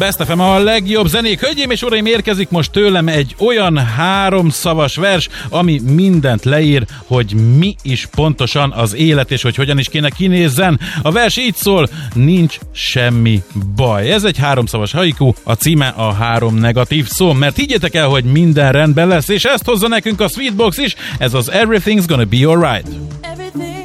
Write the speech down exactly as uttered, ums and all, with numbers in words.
Best ef em a legjobb zenék. Hölgyeim és uraim, érkezik most tőlem egy olyan háromszavas vers, ami mindent leír, hogy mi is pontosan az élet, és hogy hogyan is kéne kinézzen. A vers így szól: nincs semmi baj. Ez egy háromszavas haiku, a címe a három negatív szó, mert higgyétek el, hogy minden rendben lesz, és ezt hozza nekünk a Sweetbox is, ez az Everything's Gonna Be Alright.